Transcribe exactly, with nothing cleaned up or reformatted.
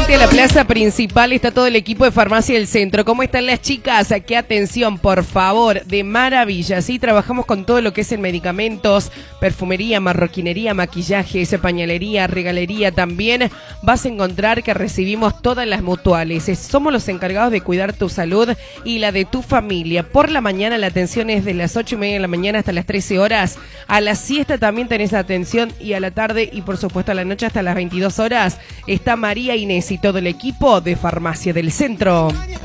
frente a la plaza principal está todo el equipo de Farmacia del Centro. ¿Cómo están las chicas? Aquí atención, por favor, de maravilla. Sí, trabajamos con todo lo que es en medicamentos, perfumería, marroquinería, maquillaje, pañalería, regalería también. Vas a encontrar que recibimos todas las mutuales. Somos los encargados de cuidar tu salud y la de tu familia. Por la mañana la atención es de las ocho y media de la mañana hasta las trece horas. A la siesta también tenés atención y a la tarde y por supuesto a la noche hasta las veintidós horas está María Inés y todo el equipo de Farmacia del Centro.